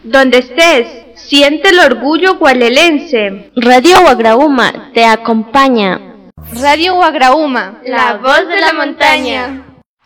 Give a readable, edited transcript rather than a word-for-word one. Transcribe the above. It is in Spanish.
Donde estés, siente el orgullo gualelense. Radio Wagrauma te acompaña. Radio Wagrauma, la voz de la montaña.